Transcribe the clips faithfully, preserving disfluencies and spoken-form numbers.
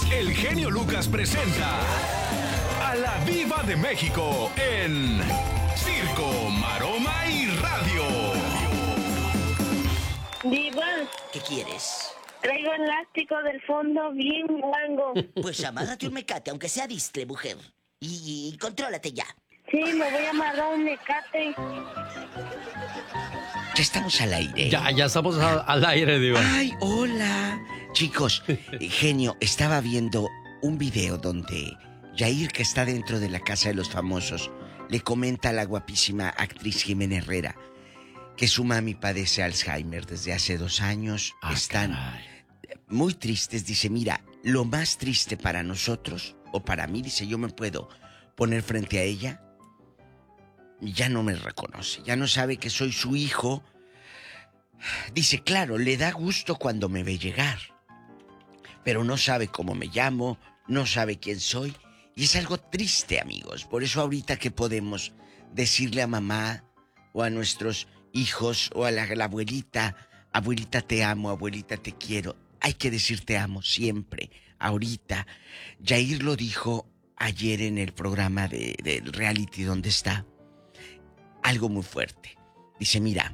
el genio Lucas presenta a la Diva de México en Circo, Maroma y Radio. Diva, ¿Qué quieres? traigo elástico del fondo bien guango. Pues amárrate un mecate, aunque sea distre, mujer. Y, y contrólate ya. Sí, me voy a amarrar un mecate. Ya estamos al aire. Ya, ya estamos a, al aire, Diva. Ay, hola. Chicos, genio, estaba viendo un video donde Yair, que está dentro de la casa de los famosos, le comenta a la guapísima actriz Jimena Herrera que su mami padece Alzheimer desde hace dos años. Ah, Están caray. muy tristes. Dice, mira, lo más triste para nosotros, o para mí, dice, yo me puedo poner frente a ella y ya no me reconoce, ya no sabe que soy su hijo. Dice, claro, le da gusto cuando me ve llegar, pero no sabe cómo me llamo, no sabe quién soy. Y es algo triste, amigos. Por eso ahorita que podemos decirle a mamá o a nuestros hijos o a la, a la abuelita, abuelita te amo, abuelita te quiero, hay que decir te amo siempre, ahorita. Yair lo dijo ayer en el programa de, del reality donde está. Algo muy fuerte. Dice, mira,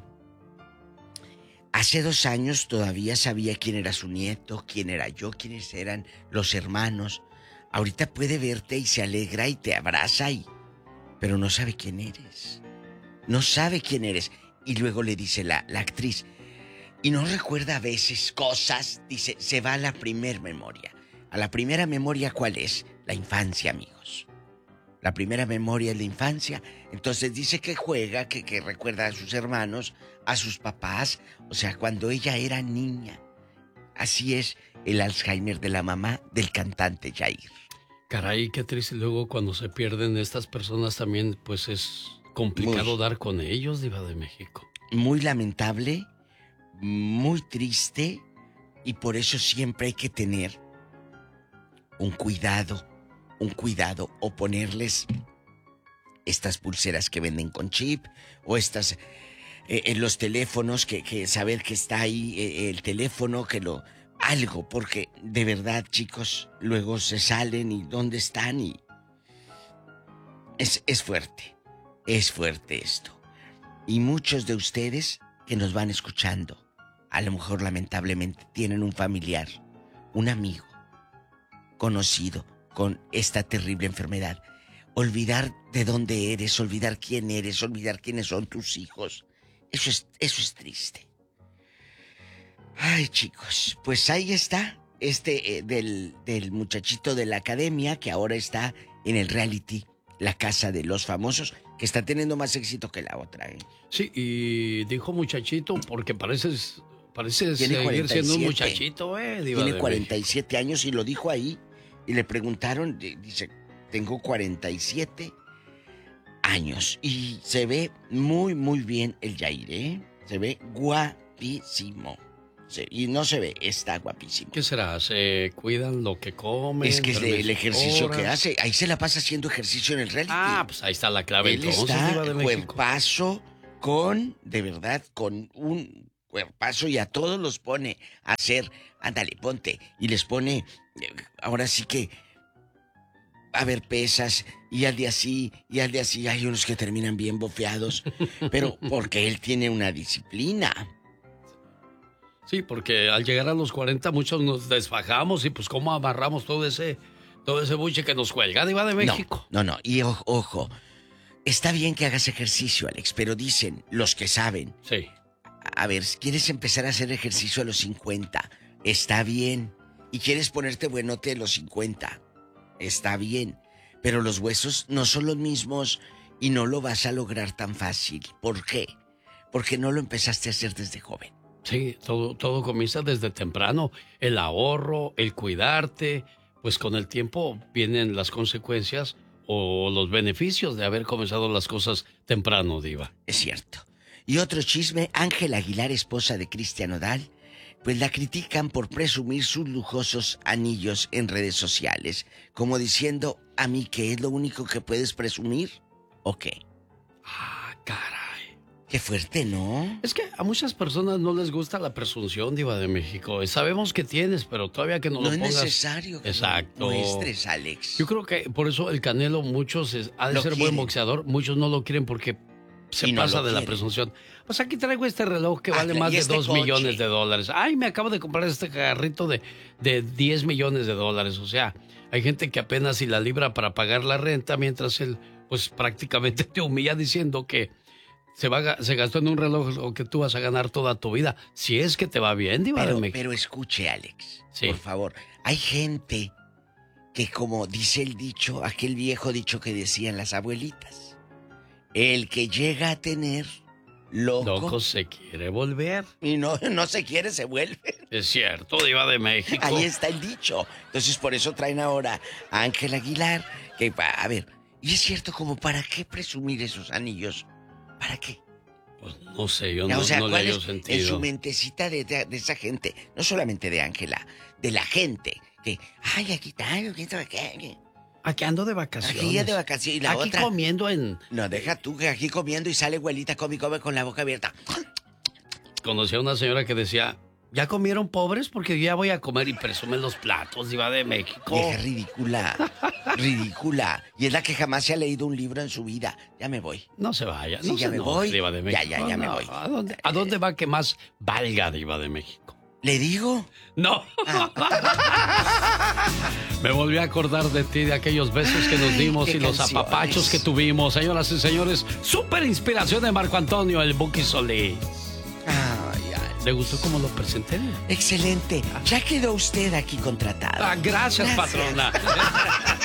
hace dos años todavía sabía quién era su nieto, quién era yo, quiénes eran los hermanos. Ahorita puede verte y se alegra y te abraza, y... pero no sabe quién eres. No sabe quién eres. Y luego le dice la, la actriz, y no recuerda a veces cosas. Dice, se va a la primer memoria. ¿A la primera memoria cuál es? La infancia, amigos. La primera memoria es la infancia. Entonces dice que juega, que, que recuerda a sus hermanos, a sus papás. O sea, cuando ella era niña. Así es el Alzheimer de la mamá del cantante Yair. Caray, qué triste. Luego cuando se pierden estas personas también, pues es complicado Muy, dar con ellos, Diva de México. Muy lamentable, muy triste. Y por eso siempre hay que tener un cuidado, un cuidado. O ponerles estas pulseras que venden con chip, o estas eh, en los teléfonos, que, que saber que está ahí eh, el teléfono, que lo... algo, porque de verdad, chicos, luego se salen y dónde están y... Es, es fuerte, es fuerte esto. Y muchos de ustedes que nos van escuchando, a lo mejor lamentablemente tienen un familiar, un amigo, conocido con esta terrible enfermedad. Olvidar de dónde eres, olvidar quién eres, olvidar quiénes son tus hijos. Eso es, eso es triste. Ay, chicos, pues ahí está este eh, del, del muchachito de la academia que ahora está en el reality La Casa de los Famosos, que está teniendo más éxito que la otra, ¿eh? Sí, y dijo muchachito porque pareces, pareces Tiene seguir cuarenta y siendo un siete. muchachito, eh, Diva Tiene de cuarenta y siete años y lo dijo ahí. Y le preguntaron, dice, tengo cuarenta y siete años. Y se ve muy, muy bien el Yair, ¿eh? Se ve guapísimo. Sí, y no se ve, está guapísimo. ¿Qué será? ¿Se cuidan lo que comen? Es que es de- el ejercicio horas? que hace. Ahí se la pasa haciendo ejercicio en el reality. Ah, pues ahí está la clave. Él entonces, está Diva de México. cuerpazo con, de verdad, con un cuerpazo, y a todos los pone a hacer, ándale, ponte, y les pone, eh, ahora sí que, a ver, pesas, y al día sí, y al día sí, hay unos que terminan bien bofeados, pero porque él tiene una disciplina. Sí, porque al llegar a los cuarenta muchos nos desfajamos y pues cómo amarramos todo ese, todo ese buche que nos cuelga, Diva de México. No, no, no, y ojo, ojo, está bien que hagas ejercicio, Alex, pero dicen los que saben. Sí. A ver, ¿quieres empezar a hacer ejercicio a los cincuenta? Está bien. ¿Y quieres ponerte buenote a los cincuenta? Está bien. Pero los huesos no son los mismos y no lo vas a lograr tan fácil. ¿Por qué? Porque no lo empezaste a hacer desde joven. Sí, todo, todo comienza desde temprano. El ahorro, el cuidarte, pues con el tiempo vienen las consecuencias o los beneficios de haber comenzado las cosas temprano, Diva. Es cierto. Y otro chisme, Ángela Aguilar, esposa de Cristian Nodal, pues la critican por presumir sus lujosos anillos en redes sociales, como diciendo, ¿a mí qué es lo único que puedes presumir? ¿O qué? Ah, caray. Qué fuerte, ¿no? Es que a muchas personas no les gusta la presunción, Diva de México. Sabemos que tienes, pero todavía que no, no lo pongas... No es necesario que Exacto. muestres, Alex. Yo creo que por eso el Canelo, muchos, es, ha de lo ser quieren. buen boxeador, muchos no lo quieren porque se y no pasa de quieren. la presunción. Pues aquí traigo este reloj que ah, vale más de este dos coche. millones de dólares. Ay, me acabo de comprar este carrito de, de diez millones de dólares. O sea, hay gente que apenas si la libra para pagar la renta, mientras él, pues prácticamente te humilla diciendo que se, va, se gastó en un reloj lo que tú vas a ganar toda tu vida. Si es que te va bien, Diva pero, de México. Pero escuche, Alex, sí. por favor. Hay gente que, como dice el dicho, aquel viejo dicho que decían las abuelitas, el que llega a tener loco... Loco se quiere volver. Y no, no se quiere, se vuelve. Es cierto, Diva de México. Ahí está el dicho. Entonces, por eso traen ahora a Ángel Aguilar, que, a ver, y es cierto, como para qué presumir esos anillos. ¿Para qué? Pues no sé, yo Ya, no, o sea, no le ¿cuál hallo es sentido. en su mentecita de, de, de esa gente? No solamente de Ángela, de la gente. Que, ay, aquí está, ¿quién sabe qué? Aquí ando de vacaciones. Aquí de vacaciones. Y la aquí otra, comiendo en... no, deja tú que aquí comiendo y sale abuelita, come y come con la boca abierta. Conocí a una señora que decía, ¿ya comieron pobres? Porque yo ya voy a comer y presumen los platos, Diva de México. Vieja ridícula, ridícula. Y es la que jamás se ha leído un libro en su vida. Ya me voy. No se vaya, Sí, no ya se me enoje, voy. Diva de México. Ya, ya, ya No, me no, voy. ¿A dónde, ¿A dónde va que más valga, Diva de México? ¿Le digo? No. Me volví a acordar de ti, de aquellos besos que nos dimos Ay, y los canciones. apapachos que tuvimos. Señoras y señores, súper inspiración de Marco Antonio, el Buki Solís. Ay, ay. ¿Le gustó cómo lo presenté? Excelente. Ya quedó usted aquí contratado. Ah, gracias, patrona.